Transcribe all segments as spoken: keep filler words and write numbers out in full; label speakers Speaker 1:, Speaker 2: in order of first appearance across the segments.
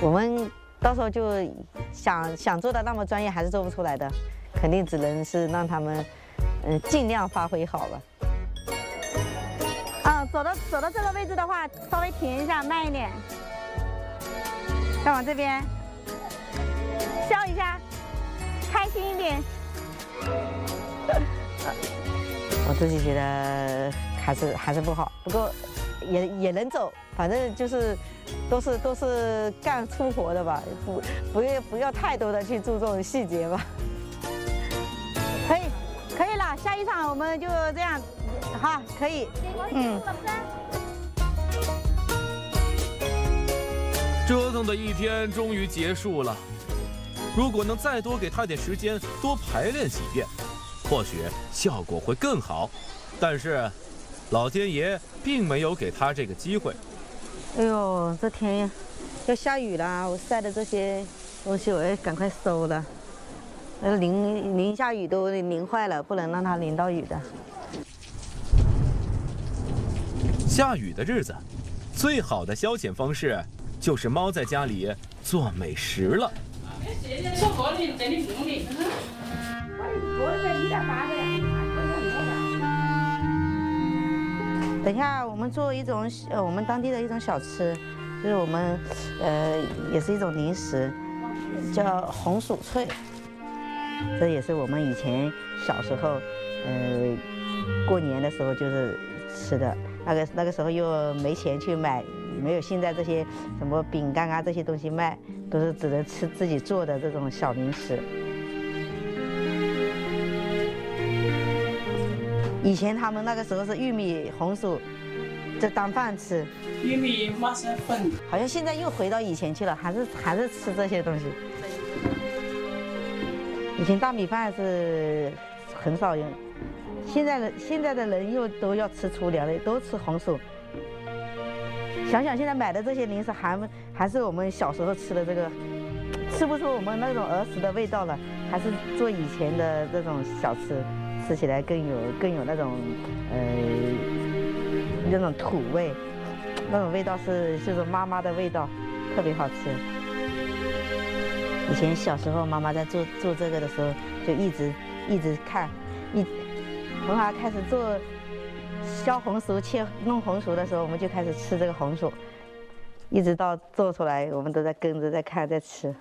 Speaker 1: 我们到时候就想想做的那么专业，还是做不出来的，肯定只能是让他们，嗯、呃，尽量发挥好吧。
Speaker 2: 啊，走到走到这个位置的话，稍微停一下，慢一点，再往这边，笑一下，开心一点。
Speaker 1: 我自己觉得还是还是不好，不过也也能走，反正就是都是都是干粗活的吧，不不要不要太多的去注重细节吧。
Speaker 2: 可以，可以了，下一场我们就这样，好，可以，嗯。
Speaker 3: 折腾的一天终于结束了，如果能再多给他点时间，多排练几遍，或许效果会更好。但是，老天爷并没有给他这个机会。
Speaker 1: 哎呦，这天要下雨了，我晒的这些东西我要赶快收了。那淋淋下雨都淋坏了，不能让它淋到雨的。
Speaker 3: 下雨的日子，最好的消遣方式就是猫在家里做美食了。
Speaker 1: 等一下，我们做一种呃我们当地的一种小吃，就是我们呃也是一种零食，叫红薯脆。这也是我们以前小时候，呃过年的时候就是吃的。那个那个时候又没钱去买，没有现在这些什么饼干啊这些东西卖，都是只能吃自己做的这种小零食。以前他们那个时候是玉米、红薯，就当饭吃。
Speaker 4: 玉米麻绳粉，
Speaker 1: 好像现在又回到以前去了，还是还是吃这些东西。以前大米饭是很少用，现在的现在的人又都要吃粗粮的，都吃红薯。想想现在买的这些零食还还是我们小时候吃的这个，吃不出我们那种儿时的味道了，还是做以前的这种小吃。吃起来更有更有那种呃那种土味，那种味道是是种妈妈的味道，特别好吃。以前小时候妈妈在做做这个的时候，就一直一直看，一从她开始做削红薯、切弄红薯的时候，我们就开始吃这个红薯，一直到做出来，我们都在跟着在看在吃。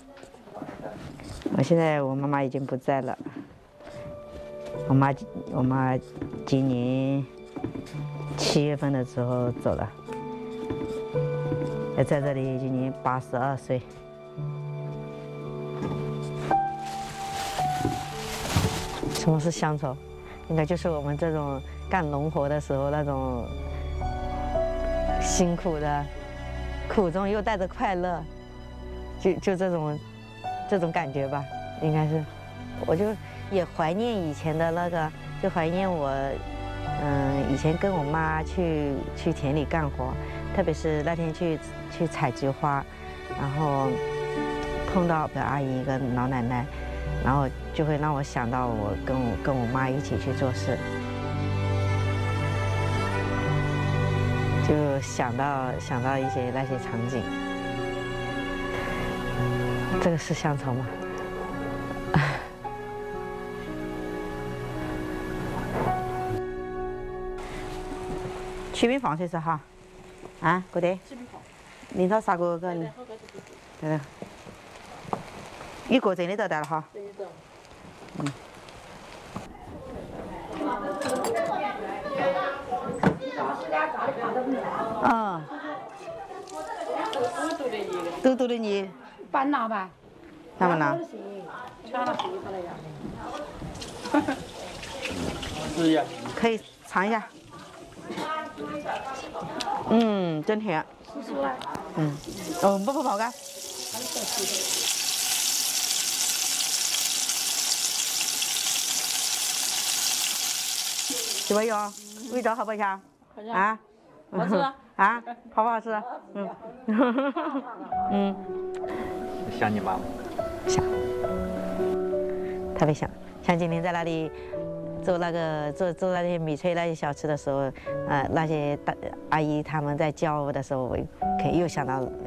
Speaker 1: 我现在我妈妈已经不在了。我妈，我妈今年七月份的时候走了，也在这里今年八十二岁。什么是乡愁？应该就是我们这种干农活的时候那种辛苦的，苦中又带着快乐，就就这种这种感觉吧，应该是，我就。也怀念以前的那个，就怀念我，嗯，以前跟我妈去去田里干活，特别是那天去去采菊花，然后碰到个阿姨一个老奶奶，然后就会让我想到我跟我跟我妈一起去做事，就想到想到一些那些场景，这个是乡愁吗？去边放些是哈？啊，嗰啲？連頭殺過個，係啦。呢個整呢度得啦哈。嗯。啊。都都的你。
Speaker 4: 搬拿吧。
Speaker 1: 他们拿。
Speaker 4: 是呀。
Speaker 1: 可以尝一下。嗯，真甜。嗯，哦，不不跑噶。怎么样？味道好不好香？啊？
Speaker 4: 好吃。
Speaker 1: 啊？好不好吃？嗯。嗯。
Speaker 5: 想你妈吗？
Speaker 1: 想。特别想，像今天在那里。做那个做做那些米炊那些小吃的时候，呃，那些大阿姨他们在教我的时候，我可以又想到